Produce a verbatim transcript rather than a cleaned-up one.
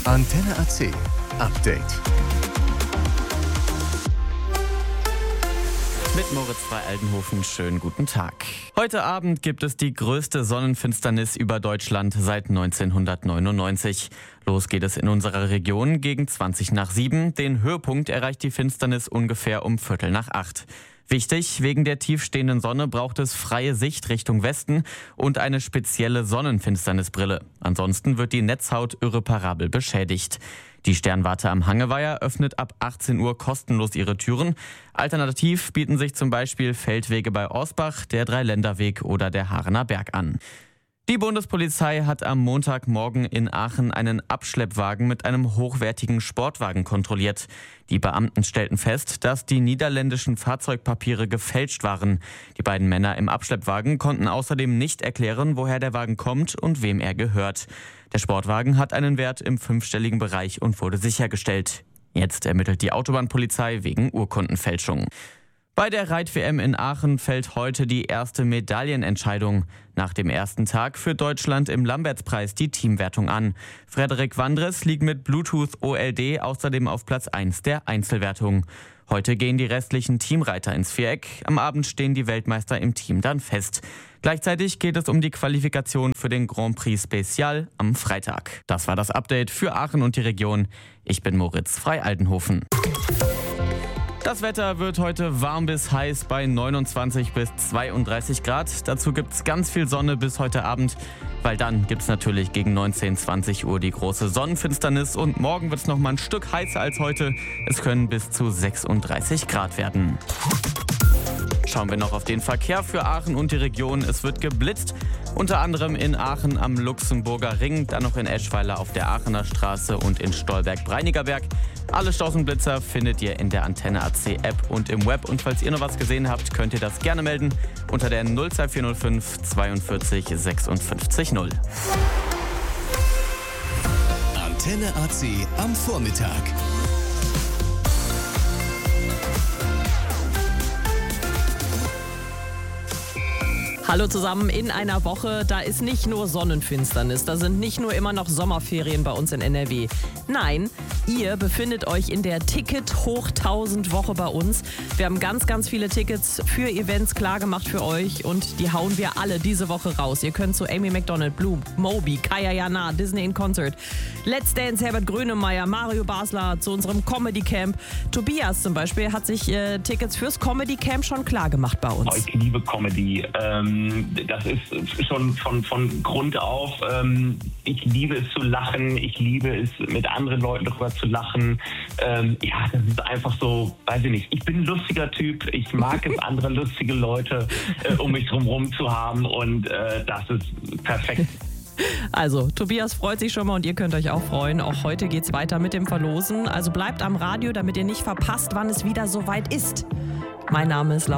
Antenne A C Update. Mit Moritz Frei-Aldenhofen, schönen guten Tag. Heute Abend gibt es die größte Sonnenfinsternis über Deutschland seit neunzehnhundertneunundneunzig. Los geht es in unserer Region gegen zwanzig nach sieben. Den Höhepunkt erreicht die Finsternis ungefähr um Viertel nach acht. Wichtig, wegen der tiefstehenden Sonne braucht es freie Sicht Richtung Westen und eine spezielle Sonnenfinsternisbrille. Ansonsten wird die Netzhaut irreparabel beschädigt. Die Sternwarte am Hangeweiher öffnet ab achtzehn Uhr kostenlos ihre Türen. Alternativ bieten sich zum Beispiel Feldwege bei Orsbach, der Dreiländerweg oder der Haarener Berg an. Die Bundespolizei hat am Montagmorgen in Aachen einen Abschleppwagen mit einem hochwertigen Sportwagen kontrolliert. Die Beamten stellten fest, dass die niederländischen Fahrzeugpapiere gefälscht waren. Die beiden Männer im Abschleppwagen konnten außerdem nicht erklären, woher der Wagen kommt und wem er gehört. Der Sportwagen hat einen Wert im fünfstelligen Bereich und wurde sichergestellt. Jetzt ermittelt die Autobahnpolizei wegen Urkundenfälschung. Bei der Reit-W M in Aachen fällt heute die erste Medaillenentscheidung. Nach dem ersten Tag führt Deutschland im Lambertspreis die Teamwertung an. Frederik Wandres liegt mit Bluetooth O L D außerdem auf Platz eins der Einzelwertung. Heute gehen die restlichen Teamreiter ins Viereck. Am Abend stehen die Weltmeister im Team dann fest. Gleichzeitig geht es um die Qualifikation für den Grand Prix Special am Freitag. Das war das Update für Aachen und die Region. Ich bin Moritz Frei-Aldenhofen. Das Wetter wird heute warm bis heiß bei neunundzwanzig bis zweiunddreißig Grad. Dazu gibt es ganz viel Sonne bis heute Abend, weil dann gibt es natürlich gegen neunzehn, zwanzig Uhr die große Sonnenfinsternis und morgen wird es noch mal ein Stück heißer als heute. Es können bis zu sechsunddreißig Grad werden. Schauen wir noch auf den Verkehr für Aachen und die Region. Es wird geblitzt, unter anderem in Aachen am Luxemburger Ring, dann noch in Eschweiler auf der Aachener Straße und in Stolberg-Breinigerberg. Alle Staus und Blitzer findet ihr in der Antenne A C App und im Web. Und falls ihr noch was gesehen habt, könnt ihr das gerne melden unter der null zwei vier null fünf zweiundvierzig sechsundfünfzig null. Antenne A C am Vormittag. Hallo zusammen, in einer Woche, da ist nicht nur Sonnenfinsternis, da sind nicht nur immer noch Sommerferien bei uns in N R W. Nein, ihr befindet euch in der Ticket-Hoch-tausend-Woche bei uns. Wir haben ganz, ganz viele Tickets für Events klargemacht für euch und die hauen wir alle diese Woche raus. Ihr könnt zu Amy Macdonald, Blue, Moby, Kaya Jana, Disney in Concert, Let's Dance, Herbert Grönemeyer, Mario Basler zu unserem Comedy Camp. Tobias zum Beispiel hat sich äh, Tickets fürs Comedy Camp schon klargemacht bei uns. Ich liebe Comedy. Ähm Das ist schon von, von Grund auf. Ähm, ich liebe es zu lachen. Ich liebe es, mit anderen Leuten darüber zu lachen. Ähm, ja, das ist einfach so, weiß ich nicht. Ich bin ein lustiger Typ. Ich mag es, andere lustige Leute äh, um mich drumherum zu haben. Und äh, das ist perfekt. Also, Tobias freut sich schon mal und ihr könnt euch auch freuen. Auch heute geht's weiter mit dem Verlosen. Also bleibt am Radio, damit ihr nicht verpasst, wann es wieder soweit ist. Mein Name ist Laura.